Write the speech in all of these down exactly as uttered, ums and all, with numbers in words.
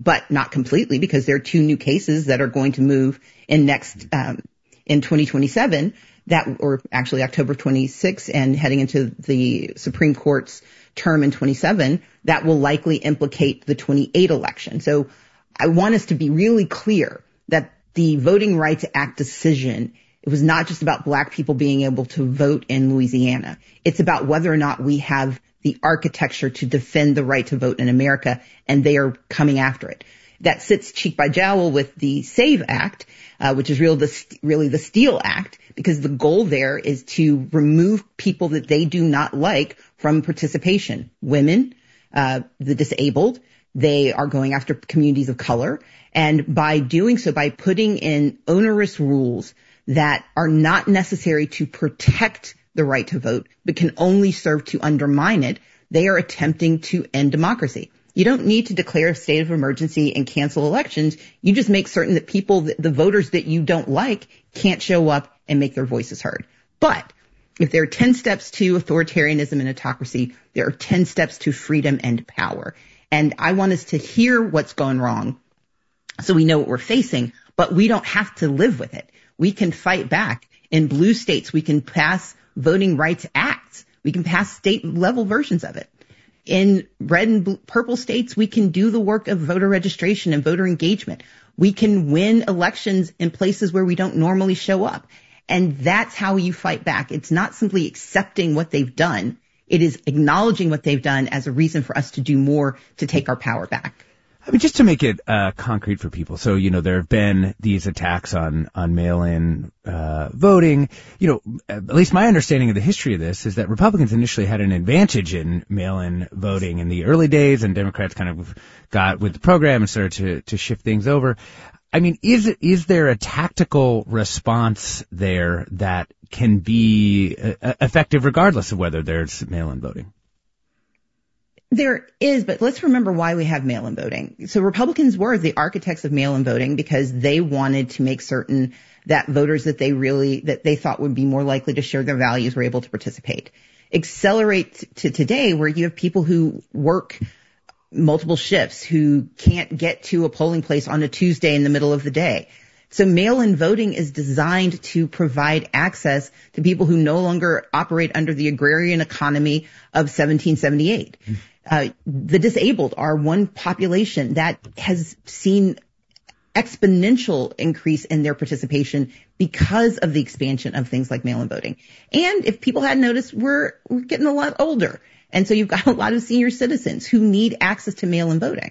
but not completely, because there are two new cases that are going to move in next, um, in twenty twenty-seven, that, or actually October twenty-sixth, and heading into the Supreme Court's term in twenty-seven, that will likely implicate the twenty-eight election. So I want us to be really clear that the Voting Rights Act decision, it was not just about black people being able to vote in Louisiana. It's about whether or not we have the architecture to defend the right to vote in America, and they are coming after it. That sits cheek by jowl with the SAVE Act, uh, which is real, the, really the STEAL Act, because the goal there is to remove people that they do not like from participation. Women, uh, the disabled, they are going after communities of color. And by doing so, by putting in onerous rules that are not necessary to protect the right to vote, but can only serve to undermine it, they are attempting to end democracy. You don't need to declare a state of emergency and cancel elections. You just make certain that people, the voters that you don't like, can't show up and make their voices heard. But if there are ten steps to authoritarianism and autocracy, there are ten steps to freedom and power. And I want us to hear what's going wrong so we know what we're facing, but we don't have to live with it. We can fight back. In blue states, we can pass voting rights acts. We can pass state level versions of it. In red and blue, purple states, we can do the work of voter registration and voter engagement. We can win elections in places where we don't normally show up. And that's how you fight back. It's not simply accepting what they've done. It is acknowledging what they've done as a reason for us to do more to take our power back. I mean, just to make it uh, concrete for people. So, you know, there have been these attacks on, on mail-in uh, voting. You know, at least my understanding of the history of this is that Republicans initially had an advantage in mail-in voting in the early days, and Democrats kind of got with the program and started to, to shift things over. I mean, is is there a tactical response there that can be uh, effective regardless of whether there's mail-in voting? There is, but let's remember why we have mail-in voting. So Republicans were the architects of mail-in voting because they wanted to make certain that voters that they really, that they thought would be more likely to share their values were able to participate. Accelerate to today where you have people who work multiple shifts, who can't get to a polling place on a Tuesday in the middle of the day. So mail-in voting is designed to provide access to people who no longer operate under the agrarian economy of seventeen seventy-eight. Mm. Uh, the disabled are one population that has seen exponential increase in their participation because of the expansion of things like mail-in voting. And if people hadn't noticed, we're, we're getting a lot older. And so you've got a lot of senior citizens who need access to mail-in voting.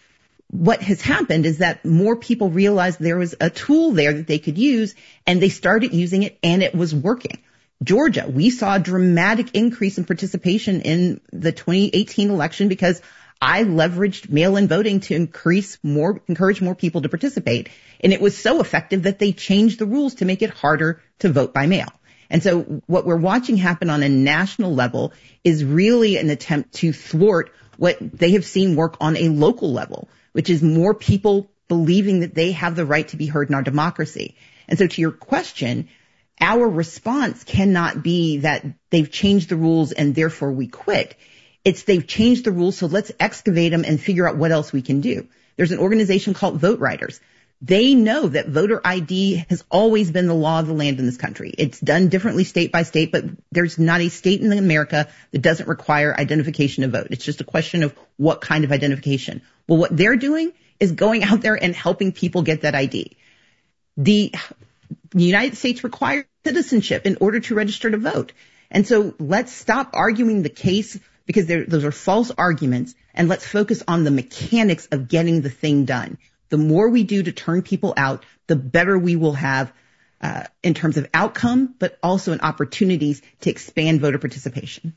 What has happened is that more people realized there was a tool there that they could use, and they started using it, and it was working. Georgia, we saw a dramatic increase in participation in the twenty eighteen election because I leveraged mail-in voting to increase more, encourage more people to participate. And it was so effective that they changed the rules to make it harder to vote by mail. And so what we're watching happen on a national level is really an attempt to thwart what they have seen work on a local level, which is more people believing that they have the right to be heard in our democracy. And so to your question, our response cannot be that they've changed the rules and therefore we quit. It's they've changed the rules, so let's excavate them and figure out what else we can do. There's an organization called Vote Riders. They know that voter I D has always been the law of the land in this country. It's done differently state by state, but there's not a state in America that doesn't require identification to vote. It's just a question of what kind of identification. Well, what they're doing is going out there and helping people get that I D. The United States requires citizenship in order to register to vote. And so let's stop arguing the case because those are false arguments, and let's focus on the mechanics of getting the thing done. The more we do to turn people out, the better we will have uh, in terms of outcome, but also in opportunities to expand voter participation.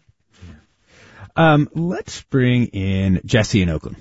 Um, let's bring in Jesse in Oakland.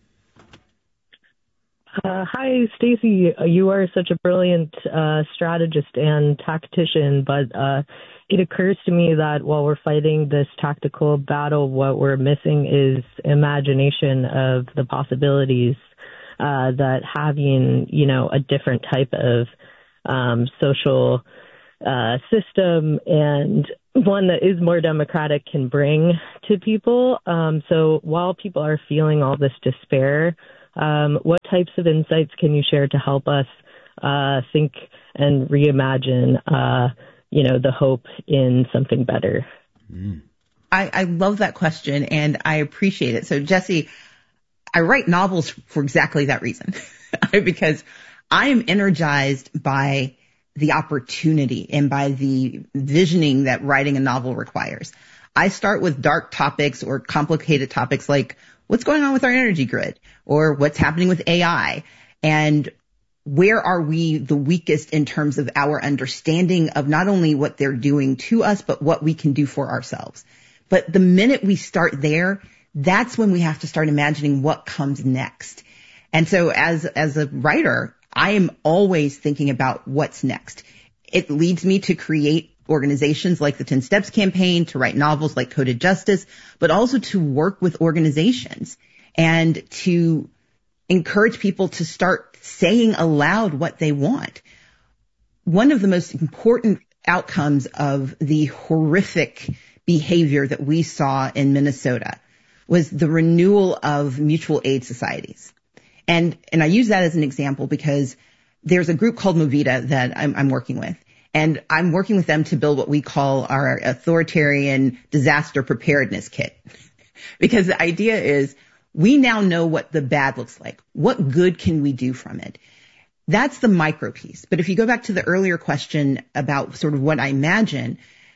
Uh, hi, Stacey. You are such a brilliant uh, strategist and tactician, but uh, it occurs to me that while we're fighting this tactical battle, what we're missing is imagination of the possibilities uh, that having, you know, a different type of um, social uh, system and one that is more democratic can bring to people. Um, so while people are feeling all this despair, Um, what types of insights can you share to help us uh, think and reimagine, uh, you know, the hope in something better? Mm. I, I love that question, and I appreciate it. So, Jesse, I write novels for exactly that reason, because I am energized by the opportunity and by the visioning that writing a novel requires. I start with dark topics or complicated topics like what's going on with our energy grid or what's happening with A I, and where are we the weakest in terms of our understanding of not only what they're doing to us, but what we can do for ourselves. But the minute we start there, that's when we have to start imagining what comes next. And so as, as a writer, I am always thinking about what's next. It leads me to create organizations like the ten steps campaign, to write novels like Coded Justice, but also to work with organizations and to encourage people to start saying aloud what they want. One of the most important outcomes of the horrific behavior that we saw in Minnesota was the renewal of mutual aid societies. And, and I use that as an example because there's a group called Movida that I'm, I'm working with. And I'm working with them to build what we call our authoritarian disaster preparedness kit. Because the idea is we now know what the bad looks like. What good can we do from it? That's the micro piece. But if you go back to the earlier question about sort of what I imagine,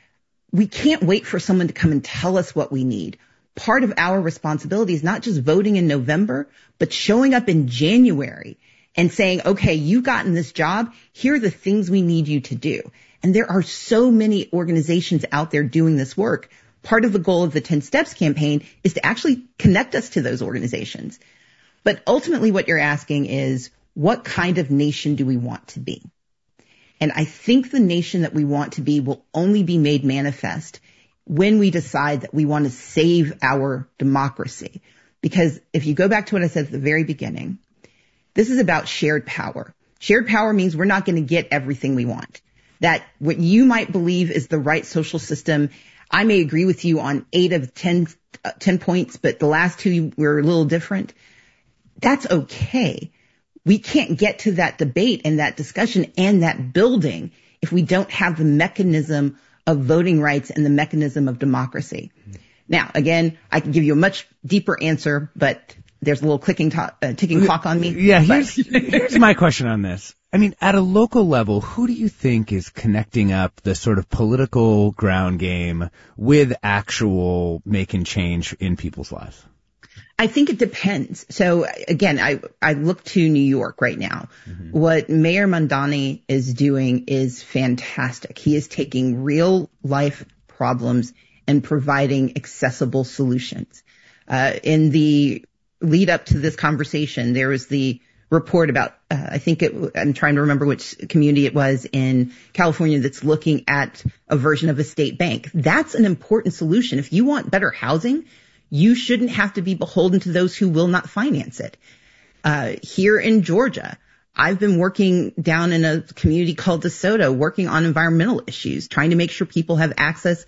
we can't wait for someone to come and tell us what we need. Part of our responsibility is not just voting in November, but showing up in January and saying, okay, you've gotten this job. Here are the things we need you to do. And there are so many organizations out there doing this work. Part of the goal of the ten steps campaign is to actually connect us to those organizations. But ultimately what you're asking is, what kind of nation do we want to be? And I think the nation that we want to be will only be made manifest when we decide that we want to save our democracy. Because if you go back to what I said at the very beginning, this is about shared power. Shared power means we're not going to get everything we want. That what you might believe is the right social system, I may agree with you on eight of ten, uh, ten points, but the last two were a little different. That's okay. We can't get to that debate and that discussion and that building if we don't have the mechanism of voting rights and the mechanism of democracy. Mm-hmm. Now, again, I can give you a much deeper answer, but there's a little clicking to- uh, ticking clock on me. Yeah, here's, here's my question on this. I mean, at a local level, who do you think is connecting up the sort of political ground game with actual making change in people's lives? I think it depends. So again, I, I look to New York right now. Mm-hmm. What Mayor Mamdani is doing is fantastic. He is taking real life problems and providing accessible solutions. Uh, in the lead up to this conversation, there was the report about, uh, I think it, I'm trying to remember which community it was in California that's looking at a version of a state bank. That's an important solution. If you want better housing, you shouldn't have to be beholden to those who will not finance it. Uh, here in Georgia, I've been working down in a community called DeSoto, working on environmental issues, trying to make sure people have access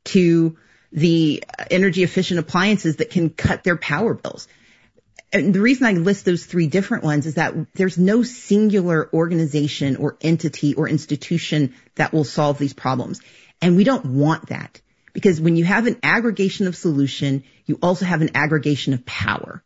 to the energy efficient appliances that can cut their power bills. And the reason I list those three different ones is that there's no singular organization or entity or institution that will solve these problems. And we don't want that. Because when you have an aggregation of solution, you also have an aggregation of power.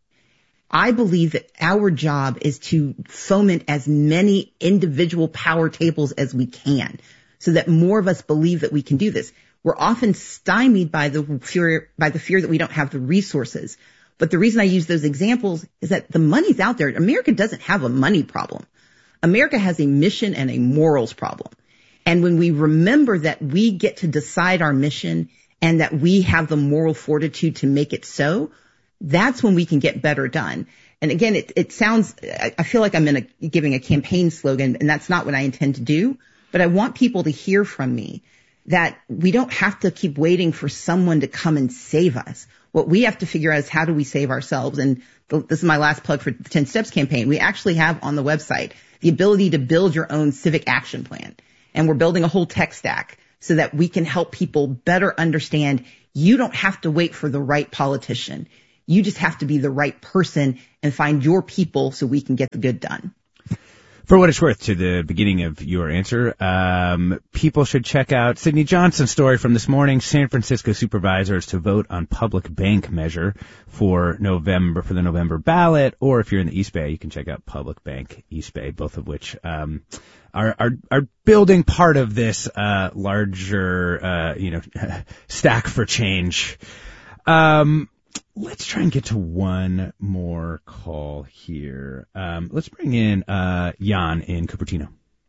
I believe that our job is to foment as many individual power tables as we can so that more of us believe that we can do this. We're often stymied by the fear, by the fear that we don't have the resources. But the reason I use those examples is that the money's out there. America doesn't have a money problem. America has a mission and a morals problem. And when we remember that we get to decide our mission and that we have the moral fortitude to make it so, that's when we can get better done. And again, it, it sounds, I feel like I'm in a, giving a campaign slogan, and that's not what I intend to do. But I want people to hear from me that we don't have to keep waiting for someone to come and save us. What we have to figure out is how do we save ourselves? And this is my last plug for the ten steps campaign. We actually have on the website the ability to build your own civic action plan. And we're building a whole tech stack so that we can help people better understand you don't have to wait for the right politician. You just have to be the right person and find your people so we can get the good done. For what it's worth, to the beginning of your answer, um, people should check out Sidney Johnson's story from this morning, San Francisco supervisors to vote on public bank measure for November, for the November ballot, or if you're in the East Bay, you can check out Public Bank East Bay, both of which, um, are, are, are building part of this, uh, larger, uh, you know, stack for change. Um, Let's try and get to one more call here. Um, let's bring in uh, Jan in Cupertino.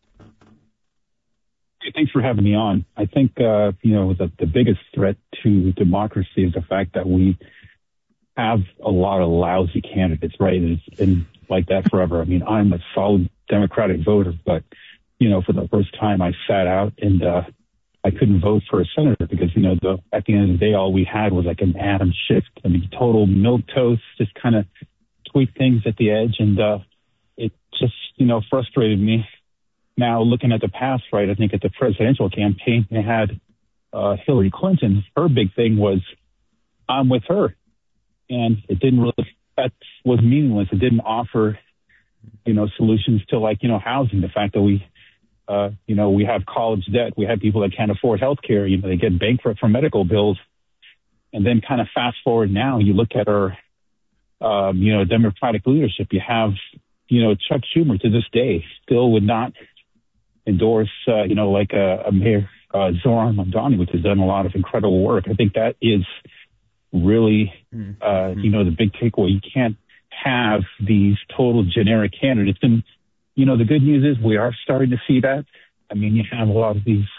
Hey, thanks for having me on. I think, uh, you know, the, the biggest threat to democracy is the fact that we have a lot of lousy candidates, right? And it's been like that forever. I mean, I'm a solid Democratic voter, but, you know, for the first time I sat out and uh, I couldn't vote for a senator because, you know, the, at the end of the day, all we had was like an Adam Schiff. I mean, total milquetoast, just kind of tweak things at the edge. And uh, it just, you know, frustrated me. Now, looking at the past, right, I think at the presidential campaign, they had uh, Hillary Clinton. Her big thing was, I'm with her. And it didn't really, that was meaningless. It didn't offer, you know, solutions to, like, you know, housing. The fact that we, Uh, you know, we have college debt. We have people that can't afford health care. You know, they get bankrupt for medical bills. And then kind of fast forward now, you look at our, um, you know, Democratic leadership. You have, you know, Chuck Schumer to this day still would not endorse, uh, you know, like a, a Mayor uh, Zoran Mamdani, which has done a lot of incredible work. I think that is really, uh, you know, the big takeaway. You can't have these total generic candidates. And you know, the good news is we are starting to see that. I mean, you have a lot of these,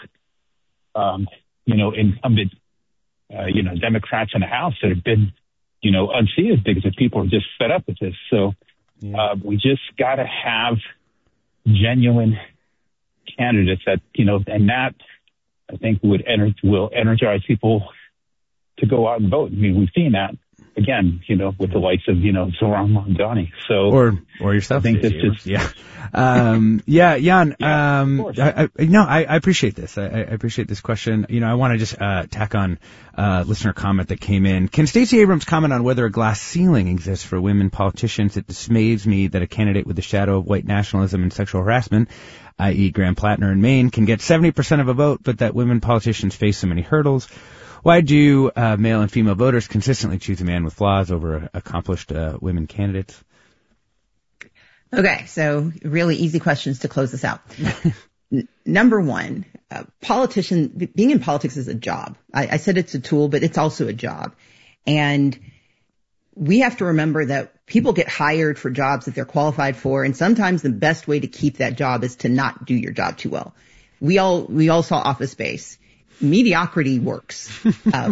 um, you know, incumbent, uh, you know, Democrats in the House that have been, you know, unseated because the people are just fed up with this. So yeah. uh, we just got to have genuine candidates that, you know, and that I think would enter, will energize people to go out and vote. I mean, we've seen that. Again, you know, with the likes of, you know, Zoran Mamdani. So, or, or yourself. I think this is, yeah. Um, yeah, Jan, yeah, um, I, I, no, I, I appreciate this. I, I appreciate this question. You know, I want to just, uh, tack on, uh, listener comment that came in. Can Stacey Abrams comment on whether a glass ceiling exists for women politicians? It dismays me that a candidate with the shadow of white nationalism and sexual harassment, that is. Graham Plattner in Maine, can get seventy percent of a vote, but that women politicians face so many hurdles. Why do uh, male and female voters consistently choose a man with flaws over accomplished uh, women candidates? Okay, so really easy questions to close this out. N- number one, uh, politician, being in politics is a job. I, I said it's a tool, but it's also a job. And we have to remember that people get hired for jobs that they're qualified for, and sometimes the best way to keep that job is to not do your job too well. We all we all saw Office Space. Mediocrity works. Uh,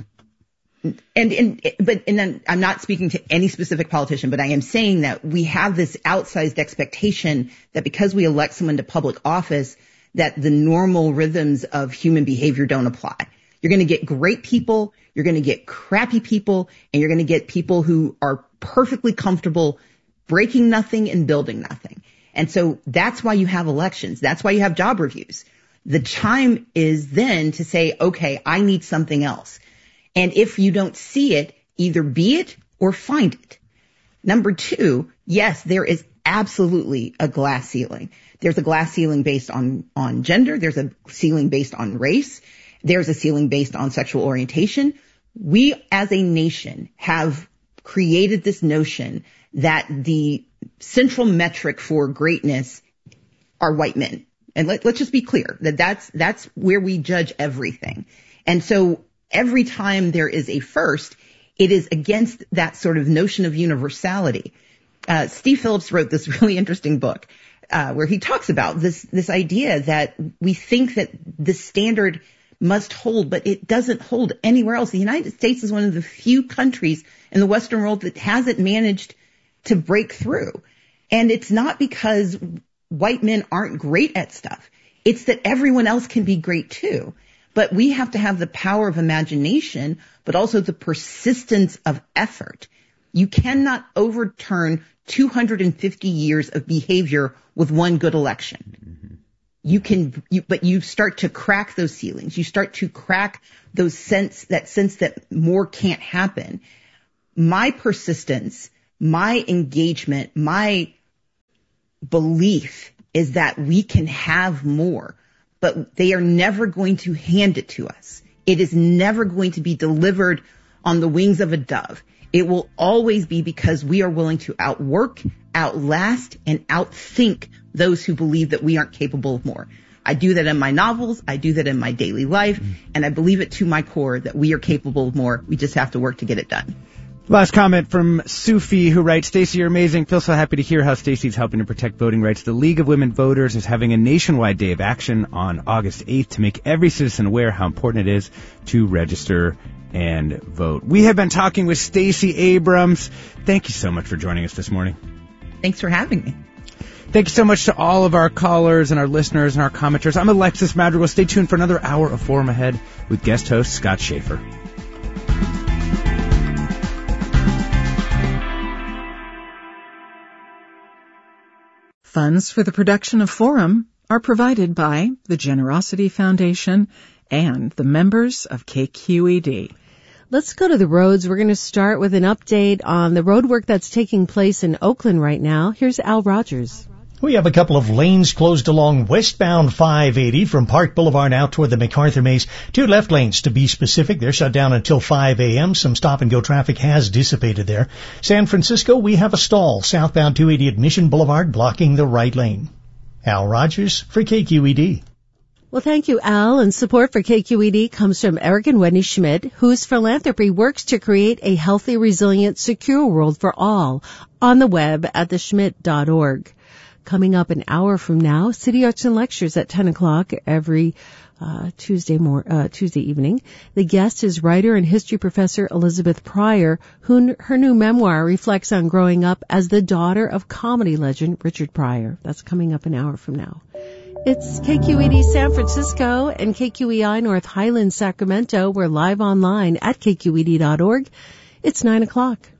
and, and, but, and then I'm not speaking to any specific politician, but I am saying that we have this outsized expectation that because we elect someone to public office, that the normal rhythms of human behavior don't apply. You're going to get great people, you're going to get crappy people, and you're going to get people who are perfectly comfortable breaking nothing and building nothing. And so that's why you have elections. That's why you have job reviews. The time is then to say, okay, I need something else. And if you don't see it, either be it or find it. Number two, yes, there is absolutely a glass ceiling. There's a glass ceiling based on, on gender. There's a ceiling based on race. There's a ceiling based on sexual orientation. We as a nation have created this notion that the central metric for greatness are white men. And let, let's just be clear that that's, that's where we judge everything. And so every time there is a first, it is against that sort of notion of universality. Uh, Steve Phillips wrote this really interesting book, uh, where he talks about this, this idea that we think that the standard must hold, but it doesn't hold anywhere else. The United States is one of the few countries in the Western world that hasn't managed to break through. And it's not because white men aren't great at stuff. It's that everyone else can be great too. But we have to have the power of imagination, but also the persistence of effort. You cannot overturn two hundred fifty years of behavior with one good election. Mm-hmm. You can, you, but you start to crack those ceilings. You start to crack those sense, that sense that more can't happen. my persistence, my engagement, my belief is that we can have more, but they are never going to hand it to us. It is never going to be delivered on the wings of a dove. It will always be because we are willing to outwork, outlast, and outthink those who believe that we aren't capable of more. I do that in my novels. I do that in my daily life. Mm. And I believe it to my core that we are capable of more. We just have to work to get it done. Last comment from Sufi, who writes, Stacey, you're amazing. Feel so happy to hear how Stacey's helping to protect voting rights. The League of Women Voters is having a nationwide day of action on August eighth to make every citizen aware how important it is to register and vote. We have been talking with Stacey Abrams. Thank you so much for joining us this morning. Thanks for having me. Thank you so much to all of our callers and our listeners and our commenters. I'm Alexis Madrigal. Stay tuned for another hour of Forum Ahead with guest host Scott Schaefer. Funds for the production of Forum are provided by the Generosity Foundation and the members of K Q E D. Let's go to the roads. We're going to start with an update on the road work that's taking place in Oakland right now. Here's Al Rogers. We have a couple of lanes closed along westbound five eighty from Park Boulevard out toward the MacArthur Maze. Two left lanes, to be specific. They're shut down until five a.m. Some stop-and-go traffic has dissipated there. San Francisco, we have a stall southbound two eighty at Mission Boulevard blocking the right lane. Al Rogers for K Q E D. Well, thank you, Al. And support for K Q E D comes from Eric and Wendy Schmidt, whose philanthropy works to create a healthy, resilient, secure world for all on the web at the schmidt dot org. Coming up an hour from now, City Arts and Lectures at ten o'clock every uh, Tuesday mor- uh, Tuesday evening. The guest is writer and history professor Elizabeth Pryor, who her new memoir reflects on growing up as the daughter of comedy legend Richard Pryor. That's coming up an hour from now. It's K Q E D San Francisco and K Q E I North Highlands, Sacramento. We're live online at K Q E D dot org. It's nine o'clock.